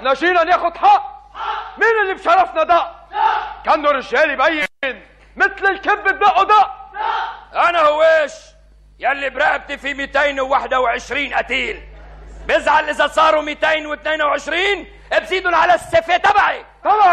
احنا جينا ناخد حق. مين اللي بشرفنا ده؟ كانه رجال يبين مثل الكب بدقه ده. انا هواش يلي برقبتي في 221 قتيل. بزعل اذا صاروا 222 بزيدن على السفه تبعي.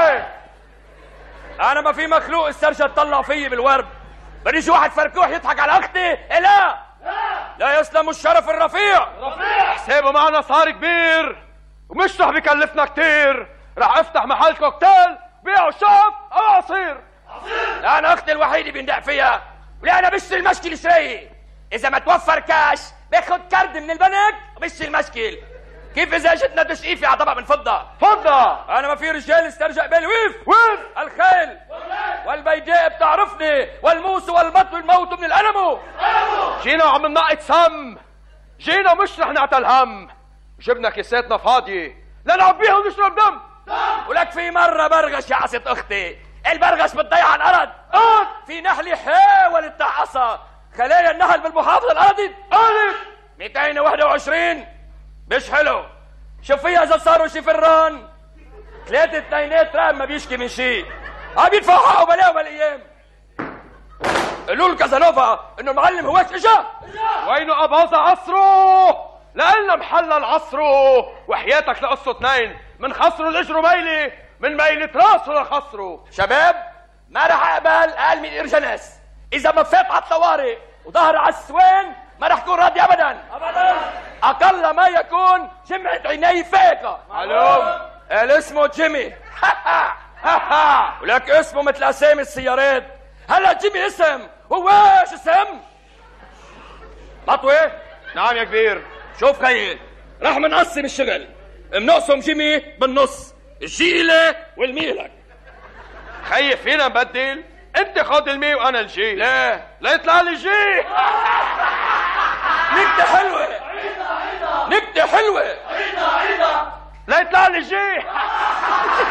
انا ما في مخلوق استرجى تطلع فيي بالورد. بديش واحد فركوح يضحك على اختي. لا يسلم الشرف الرفيع. حسابه معنا صار كبير ومش رح بكلفنا كتير. رح افتح محل كوكتيل بيعوا شاف او عصير. لا انا اختي الوحيده بيندق فيها، ولا انا بشتري المشكل شراي. اذا ما توفر كاش باخد كارد من البنك وبشتري المشكل. كيف اذا اجتنا تشقيفي على طبق من فضه؟ انا ما في رجال استرجع بالويف الخيل والبيداء بتعرفني، والموس والبط والموت من الالم. جينا وعم ننقط سم. جينا مش رح نعتل هم. جبنا كيساتنا فاضيه لنعبيها ونشرب دم. ولك في مره برغش يا عصية اختي. البرغش بتضيع على الارض. في نحله حاولت تعصى خلايا النحل بالمحافظه الارضي. 221 مش حلو. شوف فيها اذا صاروا شي فران 3 اثنينات راب ما بيشكي من شيء. بيدفعوا حقه بلاهم هالايام. قالوا له كازانوفا انه المعلم هواش اجا. وينه اباظه عصره؟ لقلنا محلل عصره. وحياتك لقصه 2 من خصره الاجر ميلي من ميلة راسه لخصره. شباب ما رح اقبل اقل من ارجناس. اذا ما فات على الطوارئ وظهر على السوين ما رح اكون راضي ابدا. اقل ما يكون جمعة عيني فيقة. معلوم. اسمه جيمي. ولك اسمه مثل اسامي السيارات. هلا جيمي اسم هواش اسم. مطوي. نعم يا كبير. شوف خيي رح منقسم الشغل. منقسم جيمي بالنص، الجيلة والميلك. خيي فينا نبدل؟ انت خد المي وانا الجي. لا يطلع لي الجي. نكتة حلوة. نكتة حلوة. لا يطلع لي الجي.